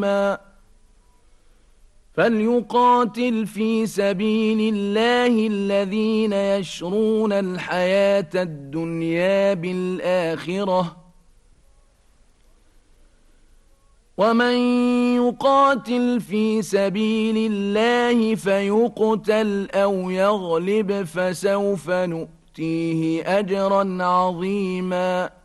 فليقاتل في سبيل الله الذين يشرون الحياة الدنيا بالآخرة ومن يقاتل في سبيل الله فيقتل أو يغلب فسوف نؤتيه أجرا عظيما